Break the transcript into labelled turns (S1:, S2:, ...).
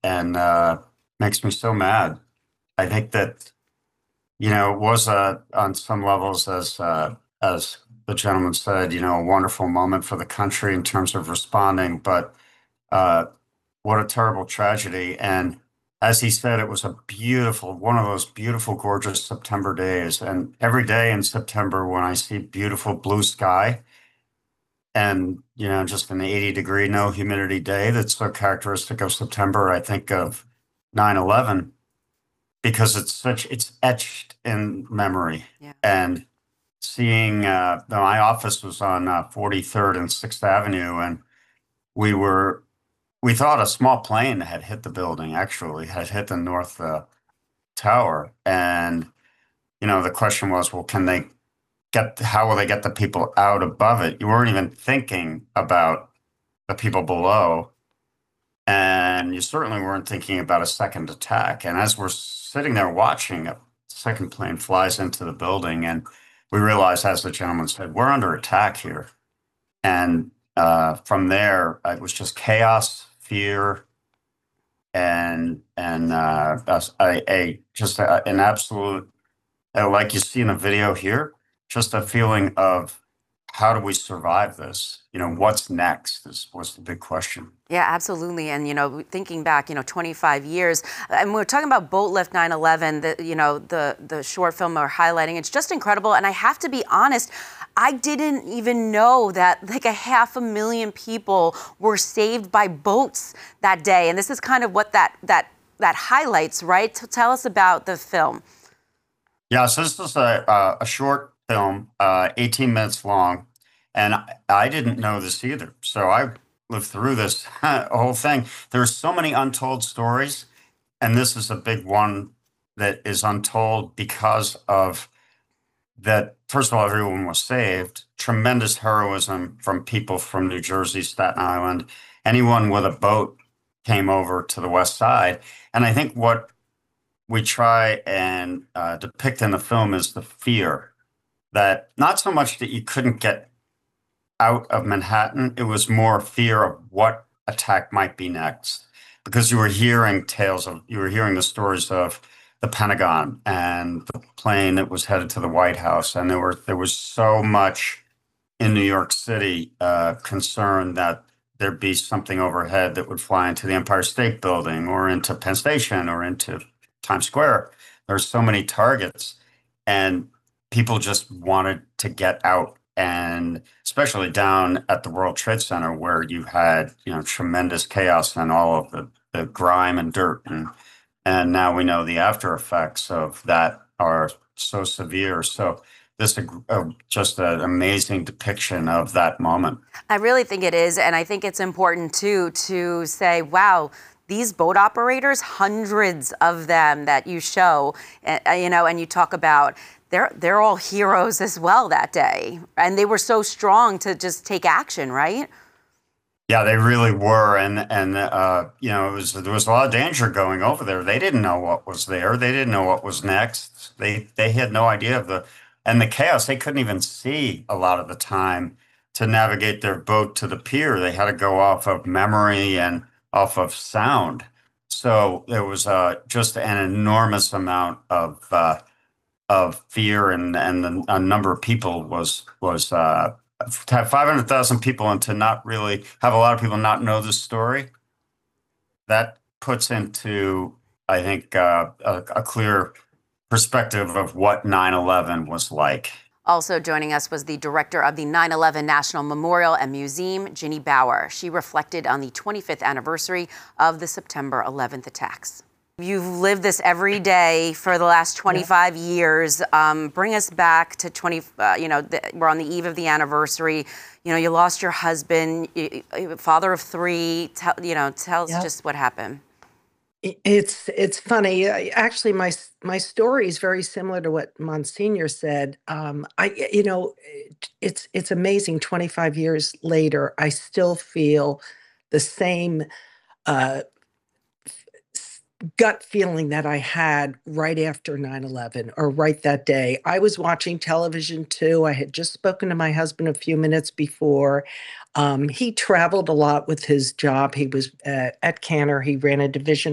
S1: and makes me so mad. I think that it was on some levels, as the gentleman said, a wonderful moment for the country in terms of responding, but uh, what a terrible tragedy. And as he said, it was a beautiful, one of those beautiful, gorgeous September days. And every day in September, when I see beautiful blue sky and, just an 80-degree, no humidity day that's so characteristic of September, I think of 9/11 because it's etched in memory.
S2: Yeah.
S1: And seeing, my office was on 43rd and 6th Avenue, and we were we thought a small plane had hit the building, actually, had hit the North Tower. And, the question was, well, how will they get the people out above it? You weren't even thinking about the people below. And you certainly weren't thinking about a second attack. And as we're sitting there watching, a second plane flies into the building, and we realize, as the gentleman said, we're under attack here. And from there, it was just chaos, fear, and an absolute, like you see in the video here, just a feeling of how do we survive this? What's next was the big question.
S2: Yeah, absolutely. And, thinking back, 25 years, and we're talking about Boat Lift 9/11, the short film we're highlighting. It's just incredible. And I have to be honest, I didn't even know that like 500,000 people were saved by boats that day. And this is kind of what that highlights, right? Tell us about the film.
S1: Yeah, so this is a short film, 18 minutes long, and I didn't know this either. So I lived through this whole thing. There's so many untold stories, and this is a big one that is untold because of that. First of all, everyone was saved. Tremendous heroism from people from New Jersey, Staten Island. Anyone with a boat came over to the West Side. And I think what we try and depict in the film is the fear that not so much that you couldn't get out of Manhattan, it was more fear of what attack might be next. Because you were hearing the stories of the Pentagon and the plane that was headed to the White House. And there was so much in New York City concern that there'd be something overhead that would fly into the Empire State Building or into Penn Station or into Times Square. There's so many targets, and people just wanted to get out. And especially down at the World Trade Center, where you had tremendous chaos and all of the grime and dirt, and now we know the after effects of that are so severe. So this is just an amazing depiction of that moment.
S2: I really think it is. And I think it's important, too, to say, wow, these boat operators, hundreds of them that you show, and you talk about, they're all heroes as well that day. And they were so strong to just take action, right?
S1: Yeah, they really were, and there was a lot of danger going over there. They didn't know what was there. They didn't know what was next. They had no idea of the chaos. They couldn't even see a lot of the time to navigate their boat to the pier. They had to go off of memory and off of sound. So there was just an enormous amount of fear, and a number of people was to have 500,000 people and to not really have a lot of people not know the story. That puts into, I think, a clear perspective of what 9/11 was like.
S2: Also joining us was the director of the 9/11 National Memorial and Museum, Ginny Bauer. She reflected on the 25th anniversary of the September 11th attacks. You've lived this every day for the last 25 years. Bring us back to we're on the eve of the anniversary. You lost your husband, father of three. Tell us just what happened.
S3: It's funny. Actually, my story is very similar to what Monsignor said. It's amazing. 25 years later, I still feel the same uh, gut feeling that I had right after 9/11, or right that day. I was watching television too. I had just spoken to my husband a few minutes before. He traveled a lot with his job. He was at Cantor. He ran a division